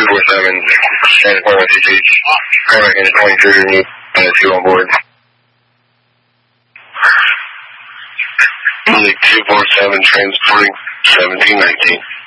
247, transport with CH. Paramedic is 23, and 2 on board. Unique 247, transporting 1719.